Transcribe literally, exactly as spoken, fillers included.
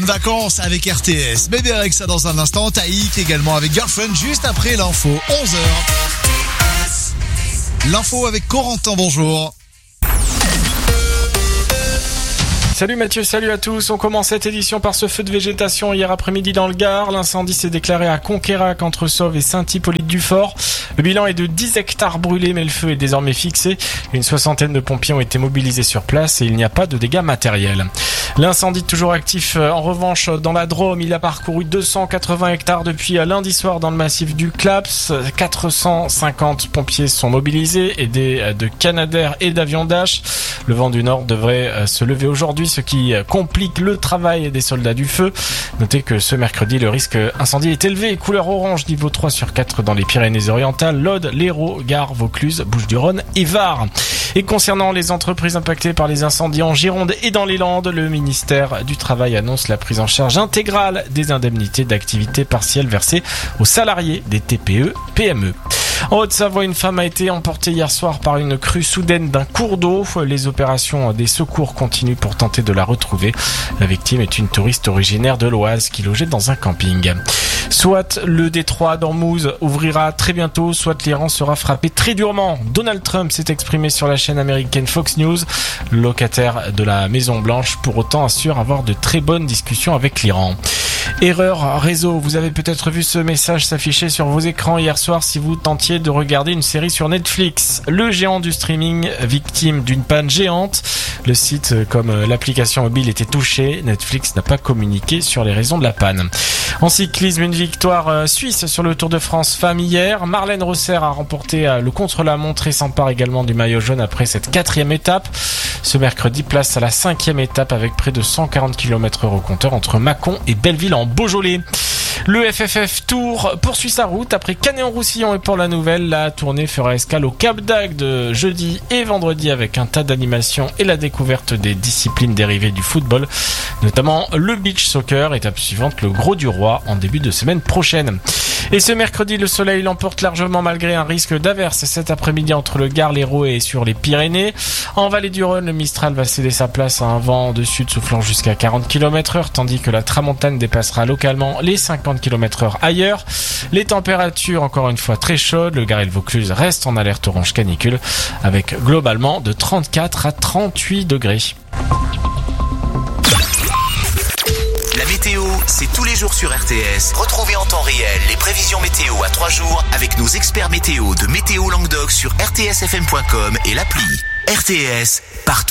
vacances avec R T S. Mais bien avec ça dans un instant, Taïk également avec Girlfriend juste après l'info, onze heures. L'info avec Corentin, bonjour. Salut Mathieu, salut à tous. On commence cette édition par ce feu de végétation hier après-midi dans le Gard. L'incendie s'est déclaré à Conquérac entre Sauve et Saint-Hippolyte-du-Fort. Le bilan est de dix hectares brûlés, mais le feu est désormais fixé. Une soixantaine de pompiers ont été mobilisés sur place et il n'y a pas de dégâts matériels. L'incendie toujours actif en revanche dans la Drôme. Il a parcouru deux cent quatre-vingts hectares depuis lundi soir dans le massif du Claps. quatre cent cinquante pompiers sont mobilisés, aidés de Canadair et d'avions Dash. Le vent du Nord devrait se lever aujourd'hui, ce qui complique le travail des soldats du feu. Notez que ce mercredi, le risque incendie est élevé. Couleur orange, niveau trois sur quatre dans les Pyrénées-Orientales, l'Aude, l'Hérault, Gard, Vaucluse, Bouches-du-Rhône et Var. Et concernant les entreprises impactées par les incendies en Gironde et dans les Landes, le ministère du Travail annonce la prise en charge intégrale des indemnités d'activité partielle versées aux salariés des T P E P M E. En Haute-Savoie, une femme a été emportée hier soir par une crue soudaine d'un cours d'eau. Les opérations des secours continuent pour tenter de la retrouver. La victime est une touriste originaire de l'Oise qui logeait dans un camping. Soit le détroit d'Ormuz ouvrira très bientôt, soit l'Iran sera frappé très durement. Donald Trump s'est exprimé sur la chaîne américaine Fox News. Le locataire de la Maison Blanche, pour autant, assure avoir de très bonnes discussions avec l'Iran. Erreur réseau, vous avez peut-être vu ce message s'afficher sur vos écrans hier soir si vous tentiez de regarder une série sur Netflix. Le géant du streaming, victime d'une panne géante. Le site comme l'application mobile était touché. Netflix n'a pas communiqué sur les raisons de la panne. En cyclisme, une victoire suisse sur le Tour de France femme hier. Marlène Rosser a remporté le contre-la-montre et s'empare également du maillot jaune après cette quatrième étape. Ce mercredi, place à la cinquième étape avec près de cent quarante kilomètres heure au compteur entre Mâcon et Belleville en Beaujolais. Le F F F Tour poursuit sa route. Après Canet-en-Roussillon et Port-la-Nouvelle, la tournée fera escale au Cap d'Agde jeudi et vendredi avec un tas d'animations et la découverte des disciplines dérivées du football, notamment le beach soccer, étape suivante le Gros du Roi en début de semaine prochaine. Et ce mercredi, le soleil l'emporte largement malgré un risque d'averse cet après-midi entre le Gard, l'Hérault et sur les Pyrénées. En vallée du Rhône, le Mistral va céder sa place à un vent de sud soufflant jusqu'à quarante kilomètres heure, tandis que la Tramontane dépassera localement les cinquante kilomètres heure ailleurs. Les températures, encore une fois très chaudes, le Gard et le Vaucluse restent en alerte orange canicule, avec globalement de trente-quatre à trente-huit degrés. La météo, c'est tous les jours sur R T S. Retrouvez en temps réel les prévisions météo à trois jours avec nos experts météo de Météo Languedoc sur r t s f m point com et l'appli. R T S, partout.